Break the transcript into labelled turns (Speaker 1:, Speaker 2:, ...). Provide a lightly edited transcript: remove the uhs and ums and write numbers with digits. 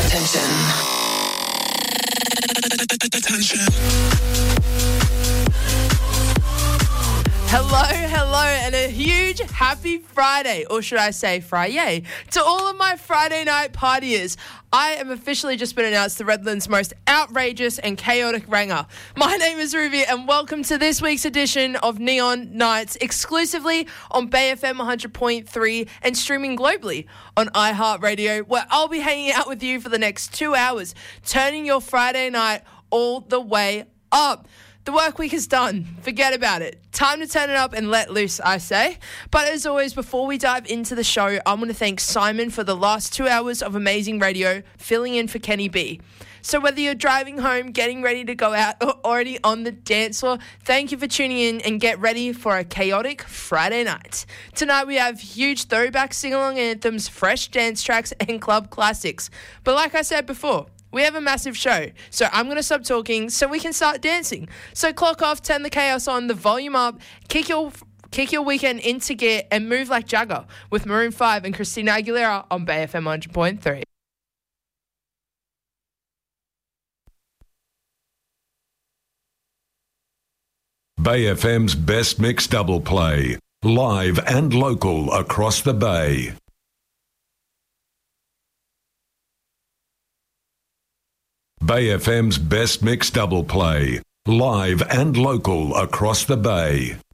Speaker 1: Hello, and a huge happy Friday, or should I say Friday, to all of my Friday night partiers. I am officially just been announced the Redlands' most outrageous and chaotic ranger. My name is Ruby, and welcome to this week's edition of Neon Nights, exclusively on Bay FM 100.3 and streaming globally on iHeartRadio, where I'll be hanging out with you for the next 2 hours, turning your Friday night all the way up. The work week is done. Forget about it. Time to turn it up and let loose, I say. But as always, before we dive into the show, I want to thank Simon for the last 2 hours of amazing radio, filling in for Kenny B. So whether you're driving home, getting ready to go out, or already on the dance floor, thank you for tuning in and get ready for a chaotic Friday night. Tonight we have huge throwback sing-along anthems, fresh dance tracks, and club classics. But like I said before, we have a massive show, so I'm going to stop talking so we can start dancing. So clock off, turn the chaos on, the volume up, kick your weekend into gear, and move like Jagger with Maroon 5 and Christina Aguilera on Bay FM 100.3.
Speaker 2: Bay FM's best mix double play, live and local across the Bay. Bay FM's best mix double play, live and local across the Bay.